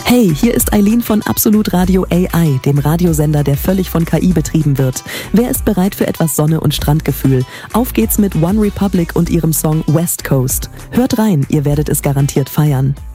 Hey, hier ist Eileen von Absolut Radio AI, dem Radiosender, der völlig von KI betrieben wird. Wer ist bereit für etwas Sonne und Strandgefühl? Auf geht's mit One Republic und ihrem Song West Coast. Hört rein, ihr werdet es garantiert feiern.